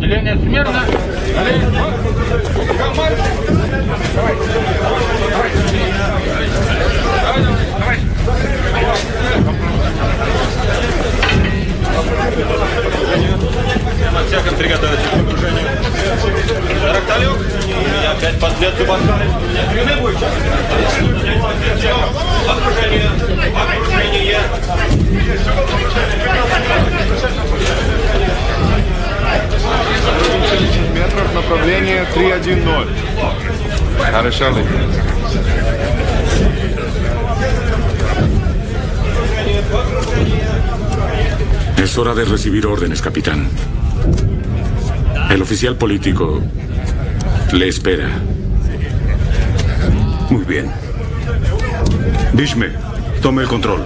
Отделение смирно. На всяком приготовиться к погружению. Ракталек. И опять последствия баскали. Не бойся. Окружение. Окружение. 10 метров, направление 310. Хорошо. Es hora de recibir órdenes, capitán. El oficial político le espera. Muy bien. Bishme, tome el control.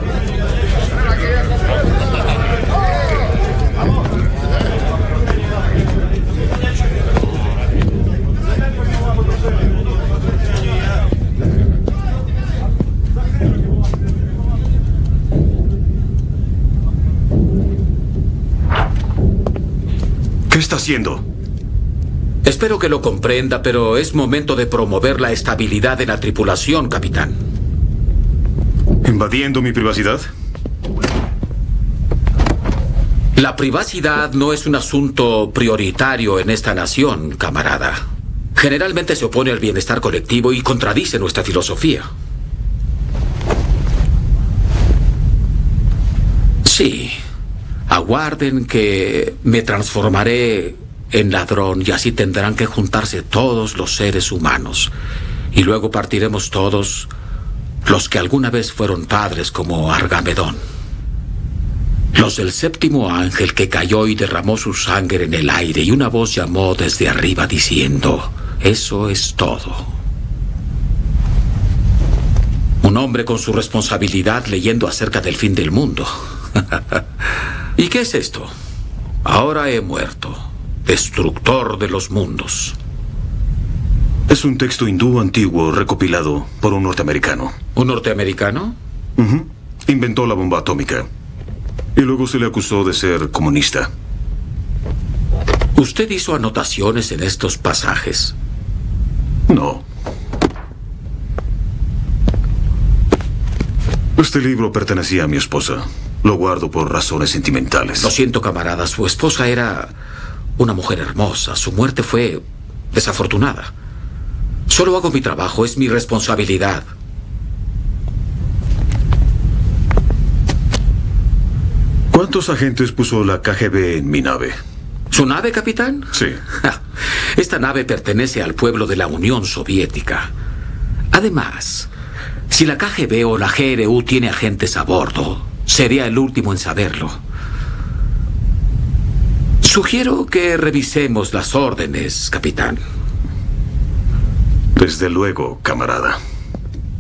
¿Qué está haciendo? Espero que lo comprenda, pero es momento de promover la estabilidad de la tripulación, capitán. ¿Invadiendo mi privacidad? La privacidad no es un asunto prioritario en esta nación, camarada. Generalmente se opone al bienestar colectivo y contradice nuestra filosofía. Sí. Aguarden que me transformaré en ladrón y así tendrán que juntarse todos los seres humanos. Y luego partiremos todos los que alguna vez fueron padres como Argamedón. Los del séptimo ángel que cayó y derramó su sangre en el aire y una voz llamó desde arriba diciendo: eso es todo. Un hombre con su responsabilidad leyendo acerca del fin del mundo. ¿Y qué es esto? Ahora he muerto, destructor de los mundos. Es un texto hindú antiguo recopilado por un norteamericano. ¿Un norteamericano? Inventó la bomba atómica. Y luego se le acusó de ser comunista. ¿Usted hizo anotaciones en estos pasajes? No. Este libro pertenecía a mi esposa. Lo guardo por razones sentimentales. Lo siento, camarada. Su esposa era una mujer hermosa. Su muerte fue desafortunada. Solo hago mi trabajo. Es mi responsabilidad. ¿Cuántos agentes puso la KGB en mi nave? ¿Su nave, capitán? Sí. Esta nave pertenece al pueblo de la Unión Soviética. Además, si la KGB o la GRU tiene agentes a bordo, sería el último en saberlo. Sugiero que revisemos las órdenes, capitán. Desde luego, camarada.